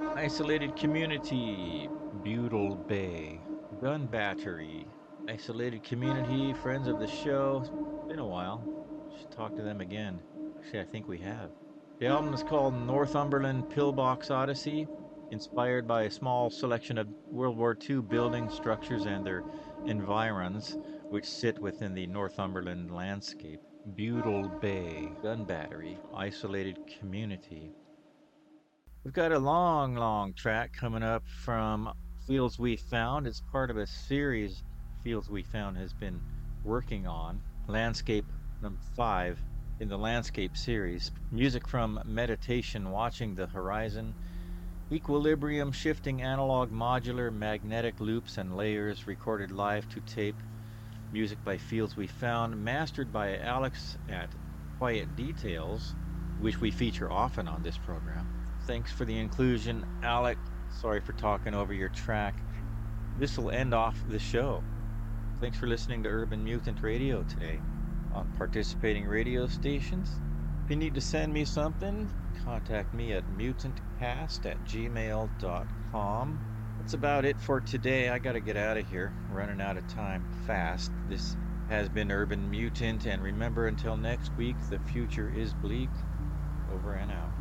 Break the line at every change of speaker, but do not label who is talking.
Isolated community, Butyl Bay, gun battery, isolated community, friends of the show. It's been a while. Should talk to them again. Actually, I think we have. The album is called Northumberland Pillbox Odyssey, inspired by a small selection of World War II building structures and their environs, which sit within the Northumberland landscape. Butyl Bay, gun battery, isolated community. We've got a long track coming up from Fields We Found. It's part of a series Fields We Found has been working on. Landscape number 5 in the Landscape series. Music from Meditation, Watching the Horizon, Equilibrium, Shifting Analog Modular Magnetic Loops and Layers, recorded live to tape. Music by Fields We Found, mastered by Alex at Quiet Details, which we feature often on this program. Thanks for the inclusion, Alec. Sorry for talking over your track. This will end off the show. Thanks for listening to Urban Mutant Radio today on participating radio stations. If you need to send me something, contact me at mutantcast@gmail.com. That's about it for today. I gotta get out of here. Running out of time fast. This has been Urban Mutant, and remember, until next week, the future is bleak. Over and out.